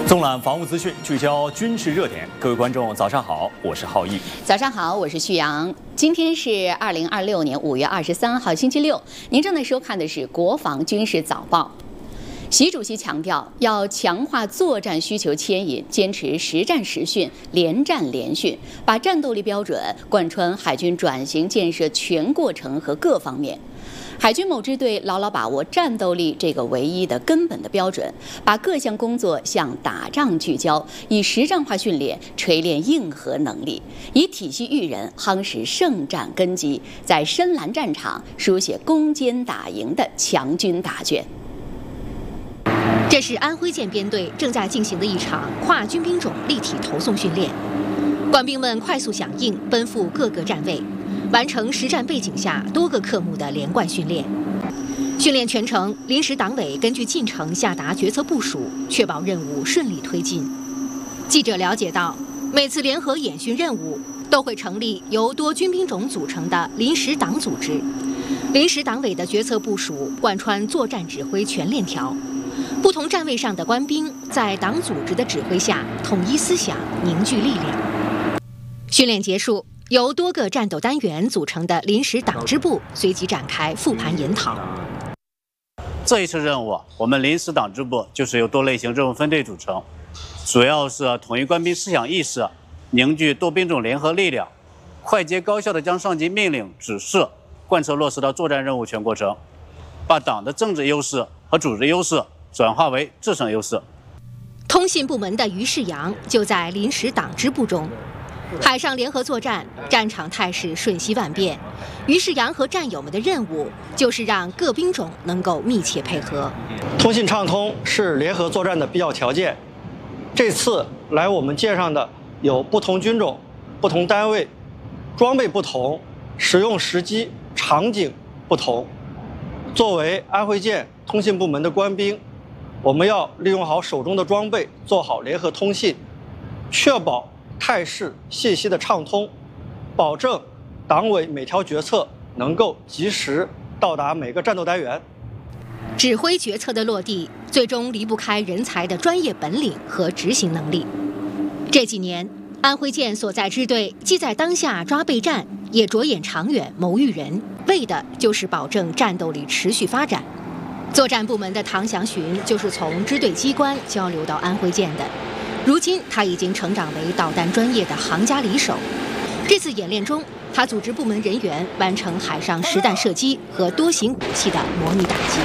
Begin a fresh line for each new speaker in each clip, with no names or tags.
纵览防务资讯，聚焦军事热点。各位观众，早上好，我是浩毅。
早上好，我是旭阳。今天是2026年5月23号，星期六。您正在收看的是《国防军事早报》。习主席强调，要强化作战需求牵引，坚持实战实训、连战连训，把战斗力标准贯穿海军转型建设全过程和各方面。海军某支队牢牢把握战斗力这个唯一的根本的标准，把各项工作向打仗聚焦，以实战化训练锤炼硬核能力，以体系育人，夯实胜战根基，在深蓝战场书写攻坚打赢的强军大卷。
这是安徽舰编队正在进行的一场跨军兵种立体投送训练，官兵们快速响应，奔赴各个站位，完成实战背景下多个科目的连贯训练。训练全程，临时党委根据进程下达决策部署，确保任务顺利推进。记者了解到，每次联合演训任务都会成立由多军兵种组成的临时党组织，临时党委的决策部署贯穿作战指挥全链条。不同站位上的官兵在党组织的指挥下统一思想，凝聚力量。训练结束，由多个战斗单元组成的临时党支部随即展开复盘研讨。
这一次任务，我们临时党支部就是由多类型任务分队组成，主要是统一官兵思想意识，凝聚多兵种联合力量，快捷高效地将上级命令指示贯彻落实到作战任务全过程，把党的政治优势和组织优势转化为制胜优势。
通信部门的于世阳就在临时党支部中。海上联合作战，战场态势瞬息万变。于世阳和战友们的任务就是让各兵种能够密切配合。
通信畅通是联合作战的必要条件。这次来我们舰上的有不同军种、不同单位，装备不同，使用时机、场景不同。作为安徽舰通信部门的官兵，我们要利用好手中的装备，做好联合通信，确保态势信息的畅通，保证党委每条决策能够及时到达每个战斗单元。
指挥决策的落地，最终离不开人才的专业本领和执行能力。这几年，安徽舰所在支队既在当下抓备战，也着眼长远谋育人，为的就是保证战斗力持续发展。作战部门的唐祥巡就是从支队机关交流到安徽舰的。如今他已经成长为导弹专业的行家里手。这次演练中，他组织部门人员完成海上实弹射击和多型武器的模拟打击。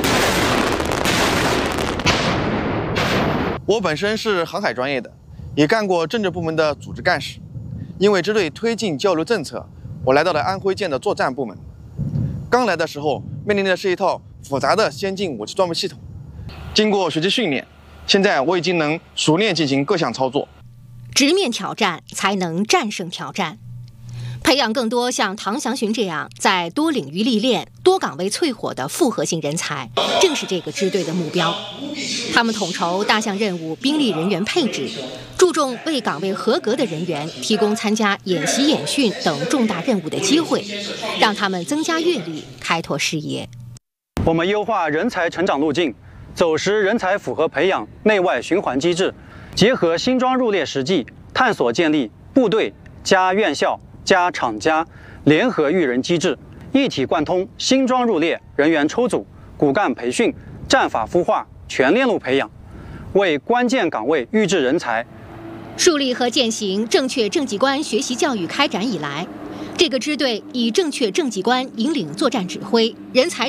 我本身是航海专业的，也干过政治部门的组织干事。因为支队推进交流政策，我来到了安徽舰的作战部门。刚来的时候，面临的是一套复杂的先进武器装备系统。经过学习训练，现在我已经能熟练进行各项操作。
直面挑战，才能战胜挑战。培养更多像唐祥巡这样在多领域历练、多岗位淬火的复合型人才，正是这个支队的目标。他们统筹大项任务兵力人员配置，注重为岗位合格的人员提供参加演习演训等重大任务的机会，让他们增加阅历，开拓视野。
我们优化人才成长路径，走实人才符合培养内外循环机制，结合新装入列实际，探索建立部队加院校加厂家联合育人机制，一体贯通新装入列、人员抽组、骨干培训、战法孵化、全链路培养，为关键岗位育制人才。
树立和践行正确政绩观学习教育开展以来，这个支队以正确政绩观引领作战指挥，人才